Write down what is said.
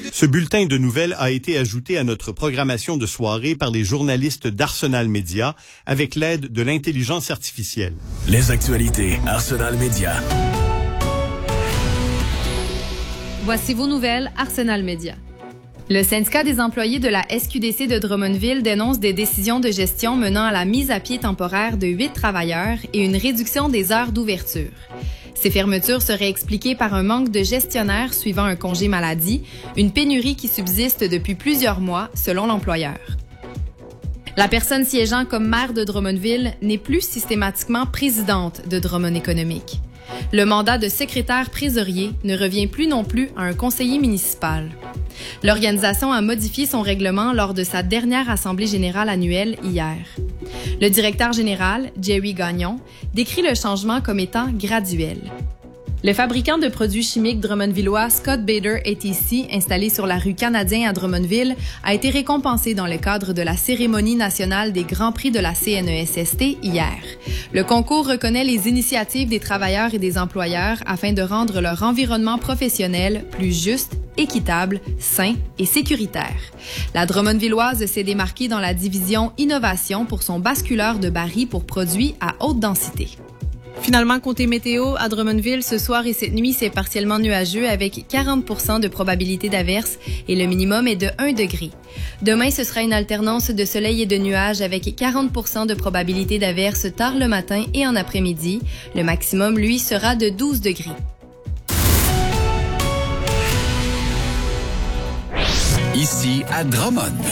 Ce bulletin de nouvelles a été ajouté à notre programmation de soirée par les journalistes d'Arsenal Média avec l'aide de l'intelligence artificielle. Les actualités Arsenal Média. Voici vos nouvelles Arsenal Média. Le syndicat des employés de la SQDC de Drummondville dénonce des décisions de gestion menant à la mise à pied temporaire de 8 travailleurs et une réduction des heures d'ouverture. Ces fermetures seraient expliquées par un manque de gestionnaires suivant un congé maladie, une pénurie qui subsiste depuis plusieurs mois, selon l'employeur. La personne siégeant comme maire de Drummondville n'est plus systématiquement présidente de Drummond Économique. Le mandat de secrétaire trésorier ne revient plus non plus à un conseiller municipal. L'organisation a modifié son règlement lors de sa dernière assemblée générale annuelle hier. Le directeur général, Jerry Gagnon, décrit le changement comme étant graduel. Le fabricant de produits chimiques drummondvillois Scott Bader ATC, installé sur la rue Canadien à Drummondville, a été récompensé dans le cadre de la cérémonie nationale des Grands Prix de la CNESST hier. Le concours reconnaît les initiatives des travailleurs et des employeurs afin de rendre leur environnement professionnel plus juste, équitable, sain et sécuritaire. La Drummondvilloise s'est démarquée dans la division Innovation pour son basculeur de barils pour produits à haute densité. Finalement, côté météo, à Drummondville, ce soir et cette nuit, c'est partiellement nuageux avec 40% de probabilité d'averse et le minimum est de 1 degré. Demain, ce sera une alternance de soleil et de nuages avec 40% de probabilité d'averse tard le matin et en après-midi. Le maximum, lui, sera de 12 degrés. Ici à Drummond.